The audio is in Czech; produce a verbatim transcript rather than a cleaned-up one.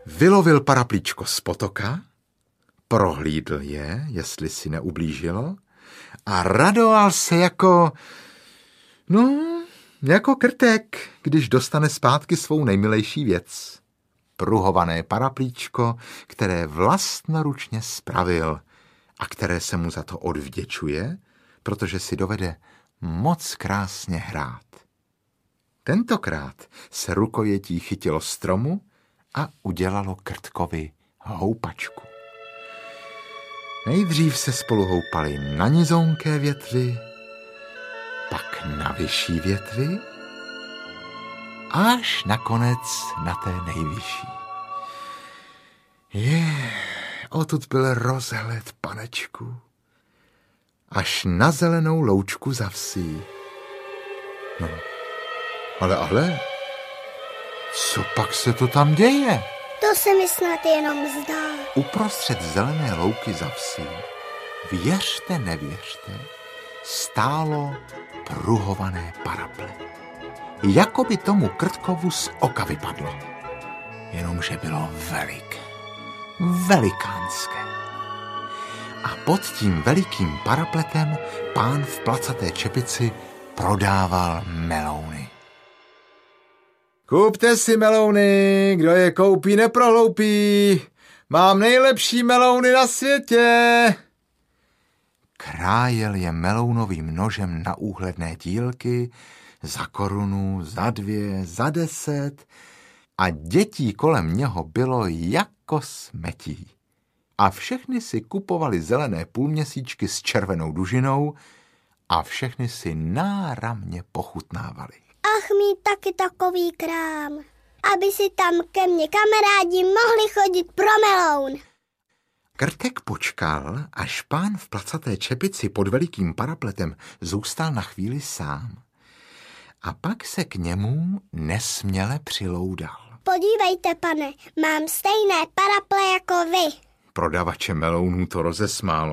Vylovil paraplíčko z potoka, prohlídl je, jestli si neublížilo, a radoval se jako, no, jako krtek, když dostane zpátky svou nejmilejší věc. Pruhované paraplíčko, které vlastnoručně spravil a které se mu za to odvděčuje, protože si dovede moc krásně hrát. Tentokrát se rukojetí chytilo stromu a udělalo krtkovi houpačku. Nejdřív se spolu houpali na nizonké větvi, pak na vyšší větvi, až nakonec na té nejvyšší. Je, odtud byl rozhled, panečku, až na zelenou loučku za vsí. No, ale, ale, co pak se to tam děje? To se mi snad jenom zdá. Uprostřed zelené louky za vsí, věřte, nevěřte, stálo pruhované paraple. Jako by tomu krtkovu z oka vypadlo. Jenomže bylo veliké, velikánské. A pod tím velikým parapletem pán v placaté čepici prodával melouny. Kupte si melouny, kdo je koupí, neprohloupí. Mám nejlepší melouny na světě. Krájel je melounovým nožem na úhledné dílky, za korunu, za dvě, za deset a dětí kolem něho bylo jako smetí. A všechny si kupovali zelené půlměsíčky s červenou dužinou a všechny si náramně pochutnávali. Ach, mít taky takový krám, aby si tam ke mně kamarádi mohli chodit pro meloun. Krtek počkal, až pán v placaté čepici pod velikým parapletem zůstal na chvíli sám. A pak se k němu nesměle přiloudal. Podívejte, pane, mám stejné paraple jako vy. Prodavače melounů to rozesmálo.